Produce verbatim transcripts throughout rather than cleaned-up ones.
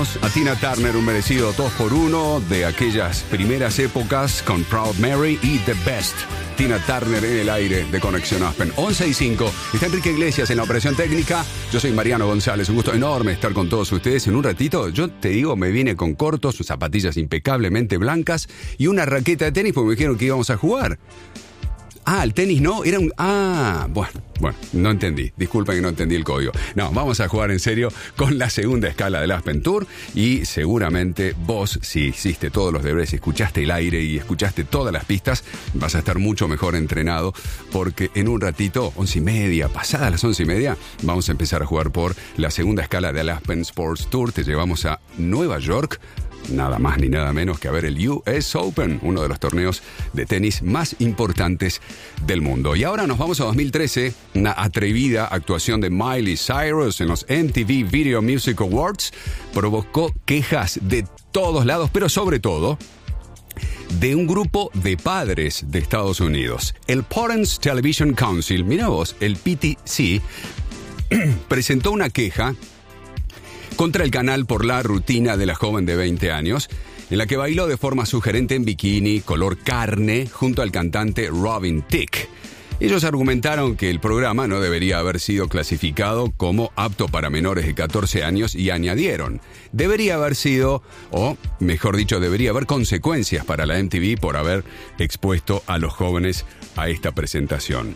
A Tina Turner, un merecido dos por uno de aquellas primeras épocas con Proud Mary y The Best. Tina Turner en el aire de Conexión Aspen. once y cinco. Está Enrique Iglesias en la operación técnica. Yo soy Mariano González. Un gusto enorme estar con todos ustedes. En un ratito, yo te digo, me vine con cortos, zapatillas impecablemente blancas y una raqueta de tenis porque me dijeron que íbamos a jugar. Ah, el tenis no, era un... Ah, bueno, bueno, no entendí. Disculpen que no entendí el código. No, vamos a jugar en serio con la segunda escala del Aspen Tour y seguramente vos, si hiciste todos los deberes, escuchaste el aire y escuchaste todas las pistas, vas a estar mucho mejor entrenado porque en un ratito, once y media, pasadas las once y media, vamos a empezar a jugar por la segunda escala del Aspen Sports Tour. Te llevamos a Nueva York. Nada más ni nada menos que a ver el U S Open, uno de los torneos de tenis más importantes del mundo. Y ahora nos vamos a dos mil trece, una atrevida actuación de Miley Cyrus en los M T V Video Music Awards provocó quejas de todos lados, pero sobre todo de un grupo de padres de Estados Unidos. El Parents Television Council, mira vos, el P T C, presentó una queja contra el canal por la rutina de la joven de veinte años, en la que bailó de forma sugerente en bikini, color carne, junto al cantante Robin Thicke. Ellos argumentaron que el programa no debería haber sido clasificado como apto para menores de catorce años y añadieron, debería haber sido, o mejor dicho, debería haber consecuencias para la M T V por haber expuesto a los jóvenes a esta presentación.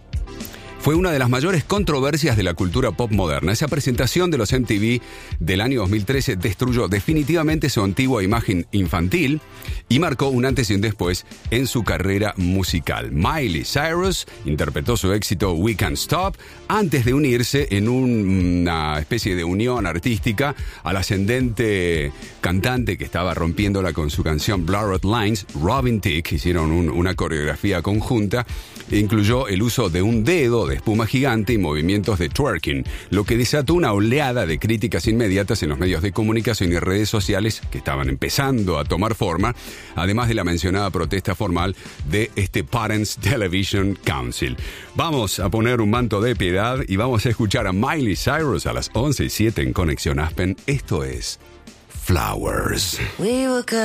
Fue una de las mayores controversias de la cultura pop moderna. Esa presentación de los M T V del año dos mil trece destruyó definitivamente su antigua imagen infantil y marcó un antes y un después en su carrera musical. Miley Cyrus interpretó su éxito We Can't Stop antes de unirse en un, una especie de unión artística al ascendente cantante que estaba rompiéndola con su canción Blurred Lines, Robin Thicke. Hicieron un, una coreografía conjunta e incluyó el uso de un dedo de espuma gigante y movimientos de twerking, lo que desató una oleada de críticas inmediatas en los medios de comunicación y redes sociales que estaban empezando a tomar forma, además de la mencionada protesta formal de este Parents Television Council. Vamos a poner un manto de piedad y vamos a escuchar a Miley Cyrus a las once y siete en Conexión Aspen. Esto es Flowers.